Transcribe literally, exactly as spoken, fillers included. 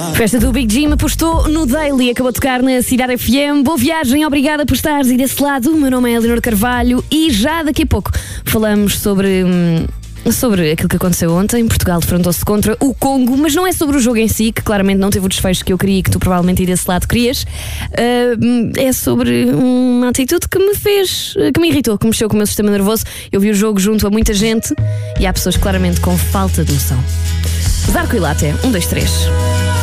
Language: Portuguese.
Festa do Big Jim apostou no Daily, acabou de tocar na Cidade F M. Boa viagem, obrigada por estares aí desse lado. O meu nome é Leonor Carvalho e já daqui a pouco falamos sobre... Hum, sobre aquilo que aconteceu ontem. Portugal defrontou-se contra o Congo, mas não é sobre o jogo em si, que claramente não teve o desfecho que eu queria e que tu provavelmente aí desse lado querias. Uh, é sobre uma atitude que me fez, que me irritou, que mexeu com o meu sistema nervoso. Eu vi o jogo junto a muita gente e há pessoas claramente com falta de noção. Zarco e Latte, um, dois, três.